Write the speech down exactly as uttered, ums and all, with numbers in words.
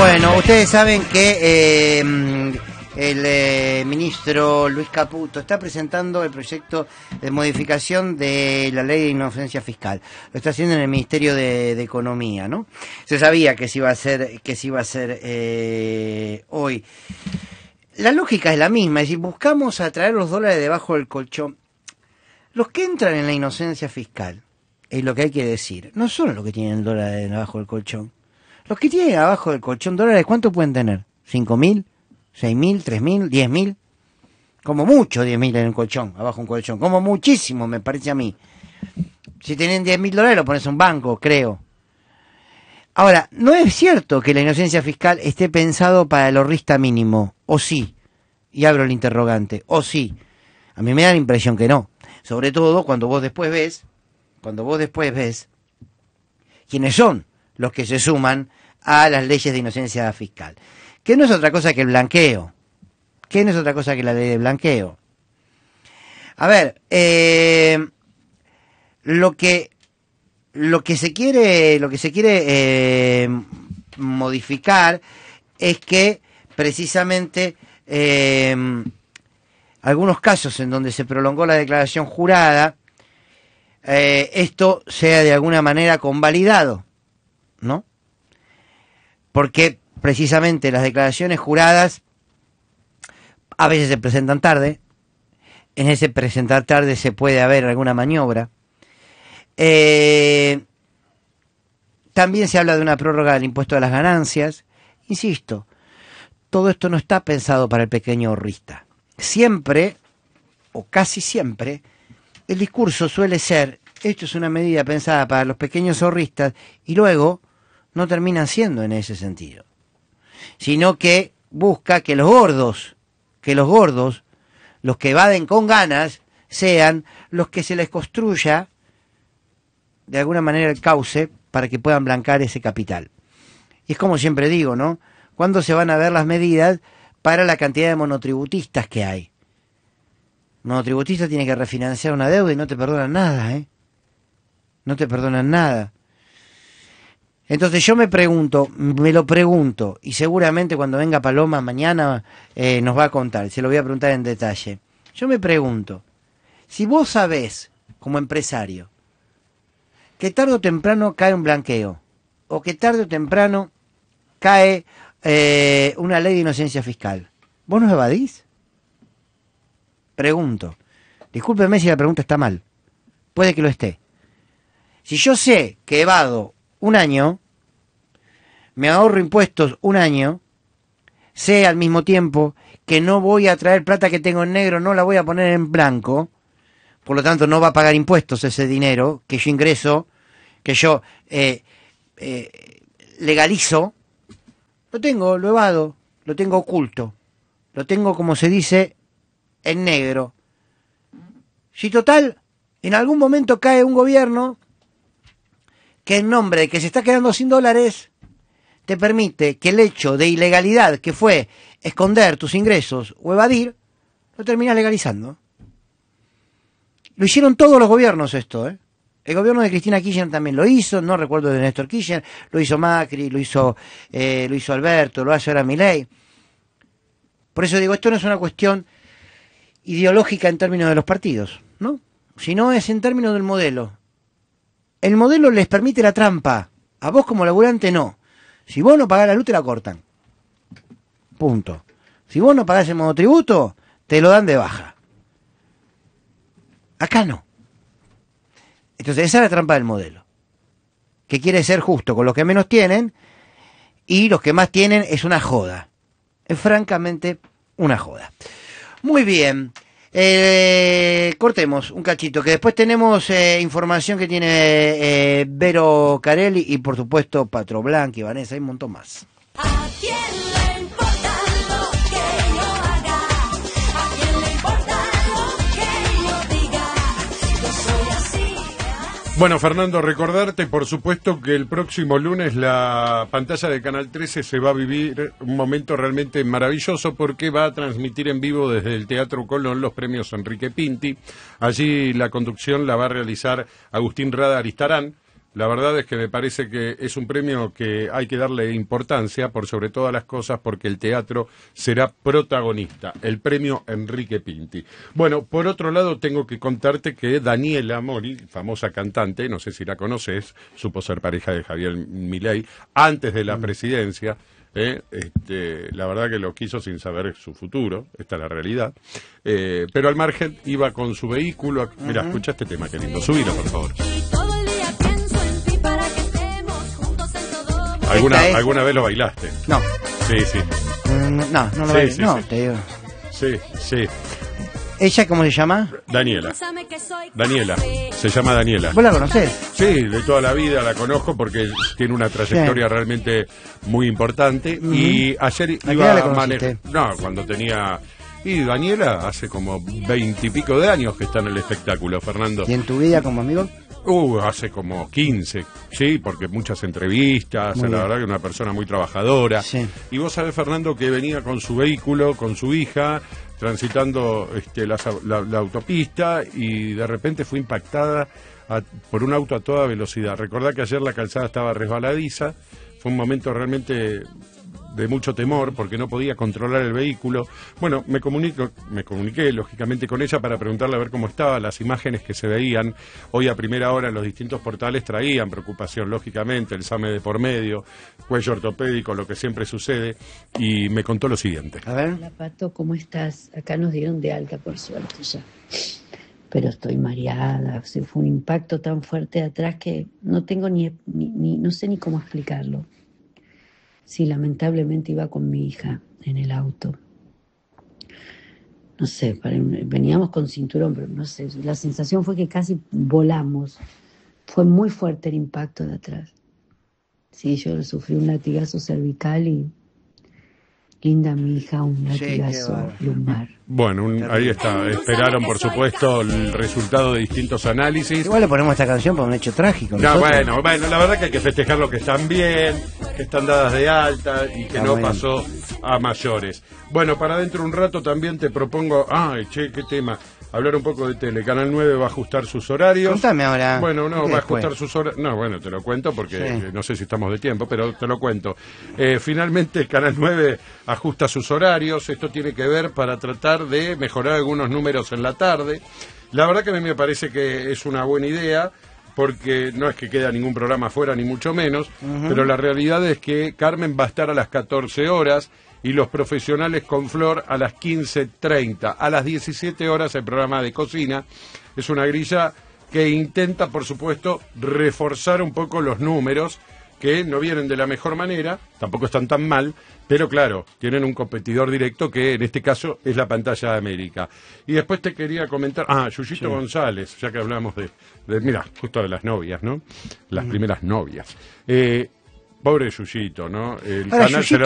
Bueno, ustedes saben que eh, el eh, ministro Luis Caputo está presentando el proyecto de modificación de la ley de inocencia fiscal. Lo está haciendo en el Ministerio de, de Economía, ¿no? Se sabía que se iba a hacer, que se iba a hacer eh, hoy. La lógica es la misma, es decir, buscamos atraer los dólares debajo del colchón. Los que entran en la inocencia fiscal, es lo que hay que decir, no son los que tienen el dólar debajo del colchón. Los que tienen abajo del colchón dólares, ¿cuánto pueden tener? ¿Cinco mil? ¿Seis mil? ¿Tres mil? ¿Diez mil? Como mucho diez mil en el colchón, abajo un colchón. Como muchísimo, me parece a mí. Si tienen diez mil dólares, lo pones a un banco, creo. Ahora, no es cierto que la inocencia fiscal esté pensado para el ahorrista mínimo, o sí. Y abro el interrogante, o sí. A mí me da la impresión que no. Sobre todo cuando vos después ves, cuando vos después ves quiénes son los que se suman a las leyes de inocencia fiscal, que no es otra cosa que el blanqueo, que no es otra cosa que la ley de blanqueo. A ver, eh, lo que lo que se quiere, lo que se quiere eh, modificar es que precisamente eh, algunos casos en donde se prolongó la declaración jurada, eh, esto sea de alguna manera convalidado, ¿no? Porque precisamente las declaraciones juradas a veces se presentan tarde, en ese presentar tarde se puede haber alguna maniobra. Eh, también se habla de una prórroga del impuesto a las ganancias. Insisto, todo esto no está pensado para el pequeño ahorrista. Siempre, o casi siempre, el discurso suele ser: esto es una medida pensada para los pequeños ahorristas, y luego no termina siendo en ese sentido, sino que busca que los gordos, que los gordos, los que evaden con ganas, sean los que se les construya de alguna manera el cauce para que puedan blanquear ese capital. Y es como siempre digo, ¿no? ¿Cuándo se van a ver las medidas para la cantidad de monotributistas que hay? Monotributista tiene que refinanciar una deuda y no te perdonan nada, ¿eh? No te perdonan nada. Entonces yo me pregunto, me lo pregunto, y seguramente cuando venga Paloma mañana eh, nos va a contar, se lo voy a preguntar en detalle. Yo me pregunto, si vos sabés, como empresario, que tarde o temprano cae un blanqueo, o que tarde o temprano cae eh, una ley de inocencia fiscal, ¿vos no evadís? Pregunto. Discúlpeme si la pregunta está mal. Puede que lo esté. Si yo sé que evado un año, me ahorro impuestos un año, sé al mismo tiempo que no voy a traer plata que tengo en negro, no la voy a poner en blanco, por lo tanto no va a pagar impuestos ese dinero que yo ingreso, que yo eh, eh, legalizo, lo tengo, lo evado, lo tengo oculto, lo tengo, como se dice, en negro. Si total, en algún momento cae un gobierno que en nombre de que se está quedando sin dólares, te permite que el hecho de ilegalidad que fue esconder tus ingresos o evadir, lo terminas legalizando. Lo hicieron todos los gobiernos esto, ¿eh? El gobierno de Cristina Kirchner también lo hizo, no recuerdo de Néstor Kirchner, lo hizo Macri, lo hizo, eh, lo hizo Alberto, lo hace ahora Milei. Por eso digo, esto no es una cuestión ideológica en términos de los partidos, ¿no? Sino es en términos del modelo. El modelo les permite la trampa, a vos como laburante no. Si vos no pagás la luz te la cortan. Punto. Si vos no pagás el monotributo, te lo dan de baja. Acá no. Entonces esa es la trampa del modelo, que quiere ser justo con los que menos tienen, y los que más tienen es una joda. Es francamente una joda. Muy bien. Eh, cortemos un cachito, que después tenemos eh, información que tiene eh, Vero Carelli y por supuesto Patro Blanqui, Vanessa, hay un montón más. ¿A quién le importa lo que yo haga? ¿A quién le importa lo que yo diga? Yo soy así, así. Bueno, Fernando, recordarte, por supuesto, que el próximo lunes la pantalla de Canal trece se va a vivir un momento realmente maravilloso, porque va a transmitir en vivo desde el Teatro Colón los premios Enrique Pinti. Allí la conducción la va a realizar Agustín Rada Aristarán, La verdad es que me parece que es un premio que hay que darle importancia por sobre todas las cosas porque el teatro será protagonista, el premio Enrique Pinti. Bueno, por otro lado tengo que contarte que Daniela Mori, famosa cantante, no sé si la conoces, supo ser pareja de Javier Milei antes de la presidencia. Eh, este, la verdad que lo quiso sin saber su futuro, esta es la realidad, eh, pero al margen iba con su vehículo. Mira, escucha este tema, qué lindo, subilo por favor. ¿Alguna, es- ¿Alguna vez lo bailaste? No, Sí, sí, Mm, no, no lo Sí, bailo. sí, No, sí. te digo. sí, sí. ¿Ella cómo se llama? Daniela, Daniela, se llama Daniela. ¿Vos la conocés? Sí, de toda la vida la conozco porque tiene una trayectoria Sí. realmente muy importante. Ujú. Y ayer qué edad iba la a conociste? manejar. No, cuando tenía. Y Daniela hace como veintipico de años que está en el espectáculo, Fernando. ¿Y en tu vida como amigo? Uh, hace como quince, sí, porque muchas entrevistas, Muy la bien. verdad que una persona muy trabajadora. Sí. Y vos sabés, Fernando, que venía con su vehículo, con su hija, transitando este, las au- la, la autopista y de repente fue impactada a- por un auto a toda velocidad. Recordá que ayer la calzada estaba resbaladiza, fue un momento realmente de mucho temor porque no podía controlar el vehículo. Bueno, me comunico, me comuniqué lógicamente con ella para preguntarle a ver cómo estaba. Las imágenes que se veían hoy a primera hora en los distintos portales traían preocupación, lógicamente, el SAME de por medio, cuello ortopédico, lo que siempre sucede, y me contó lo siguiente. A ver. Hola Pato, ¿cómo estás? Acá nos dieron de alta por suerte ya. Pero estoy mareada, o sea, fue un impacto tan fuerte de atrás que no tengo ni, ni, ni- no sé ni cómo explicarlo. Sí, lamentablemente iba con mi hija en el auto. No sé, para- veníamos con cinturón, pero no sé, la sensación fue que casi volamos. Fue muy fuerte el impacto de atrás. Sí, yo sufrí un latigazo cervical y linda mi hija, un Sí, qué latigazo bárbaro. lumbar. Bueno, un- ahí está. Esperaron, por supuesto, el resultado de distintos análisis. Igual le ponemos esta canción por un hecho trágico. No, nosotros. bueno, bueno, la verdad que hay que festejar lo que están bien, que están dadas de alta y que Está no muy bien. pasó a mayores. Bueno, para dentro de un rato también te propongo, ay, che, qué tema, hablar un poco de tele. Canal nueve va a ajustar sus horarios. Contame ahora. Bueno, no, ¿Qué va a después? ajustar sus horarios. No, bueno, te lo cuento porque Sí. eh, no sé si estamos de tiempo, pero te lo cuento. Eh, finalmente, Canal nueve ajusta sus horarios. Esto tiene que ver para tratar de mejorar algunos números en la tarde. La verdad que a mí me parece que es una buena idea, porque no es que queda ningún programa afuera, ni mucho menos, pero la realidad es que Carmen va a estar a las catorce horas y los profesionales con Flor a las quince treinta. A las diecisiete horas el programa de cocina. Es una grilla que intenta, por supuesto, reforzar un poco los números, que no vienen de la mejor manera, tampoco están tan mal, pero claro, tienen un competidor directo que en este caso es la Pantalla de América. Y después te quería comentar, ah, Yuyito González, ya que hablamos de, de, mira, justo de las novias, ¿no? Las primeras novias. Eh, pobre Yuyito, ¿no? El Ahora, canal se Yuyito